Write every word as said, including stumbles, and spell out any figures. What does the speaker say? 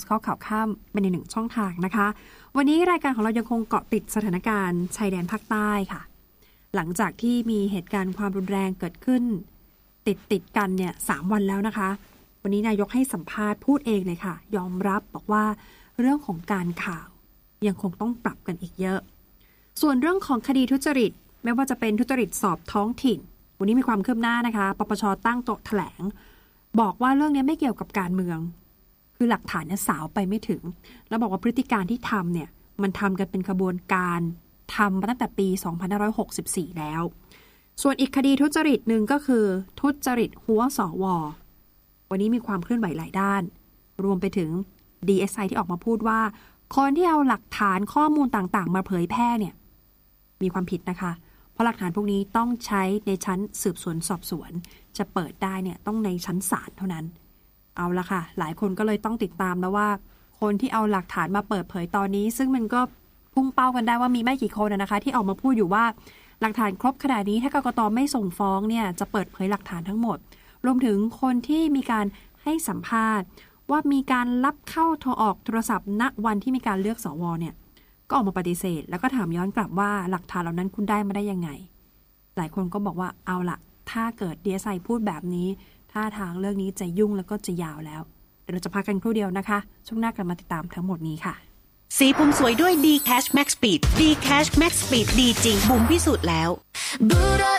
ข้อข่าวข้ามเป็นในหนึ่งช่องทางนะคะวันนี้รายการของเรายังคงเกาะติดสถานการณ์ชายแดนภาคใต้ค่ะหลังจากที่มีเหตุการณ์ความรุนแรงเกิดขึ้นติดติดกันเนี่ยสามวันแล้วนะคะวันนี้นายกให้สัมภาษณ์พูดเองเลยค่ะยอมรับบอกว่าเรื่องของการข่าวยังคงต้องปรับกันอีกเยอะส่วนเรื่องของคดีทุจริตไม่ว่าจะเป็นทุจริตสอบท้องถิ่นวันนี้มีความคืบหน้านะคะปปช.ตั้งโต๊ะแถลงบอกว่าเรื่องนี้ไม่เกี่ยวกับการเมืองคือหลักฐานเนี่ยสาวไปไม่ถึงแล้วบอกว่าพฤติการที่ทำเนี่ยมันทำกันเป็นขบวนการทำมาตั้งแต่ปีสองพันห้าร้อยหกสิบสี่แล้วส่วนอีกคดีทุจริตหนึ่งก็คือทุจริตหัวสววันนี้มีความเคลื่อนไหวหลายด้านรวมไปถึง ดี เอส ไอ ที่ออกมาพูดว่าคนที่เอาหลักฐานข้อมูลต่างๆมาเผยแพร่เนี่ยมีความผิดนะคะเพราะหลักฐานพวกนี้ต้องใช้ในชั้นสืบสวนสอบสวนจะเปิดได้เนี่ยต้องในชั้นศาลเท่านั้นเอาละค่ะหลายคนก็เลยต้องติดตามแล้วว่าคนที่เอาหลักฐานมาเปิดเผยตอนนี้ซึ่งมันก็พุ่งเป้ากันได้ว่ามีไม่กี่คนนะคะที่ออกมาพูดอยู่ว่าหลักฐานครบขนาดนี้ถ้ากกต.ไม่ส่งฟ้องเนี่ยจะเปิดเผยหลักฐานทั้งหมดรวมถึงคนที่มีการให้สัมภาษณ์ว่ามีการรับเข้าโทรออกโทรศัพท์ณวันที่มีการเลือกสวเนี่ยก็ออกมาปฏิเสธแล้วก็ถามย้อนกลับว่าหลักฐานเหล่านั้นคุณได้มาได้ยังไงหลายคนก็บอกว่าเอาล่ะถ้าเกิด ดี เอส ไอ พูดแบบนี้ท่าทางเรื่องนี้จะยุ่งแล้วก็จะยาวแล้วเดี๋ยวเราจะพักกันครู่เดียวนะคะช่วงหน้ากลับมาติดตามทั้งหมดนี้ค่ะสีผมสวยด้วย D Cash Max Speed D Cash Max Speed ดีจริงบุ๋มพิสูจน์แล้ว